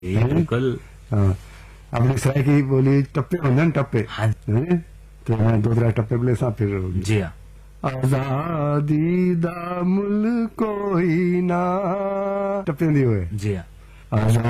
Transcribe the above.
ये बिल्कुल। हाँ, अपनी सराय बोली टप्पे होंगे ना, टप्पे। हाँ तो मैं 2-3 टप्पे बोले सा फिर होगी। जी हाँ। आजादी दा मुल्क कोई ना, टप्पे दी हुए जी हाँ।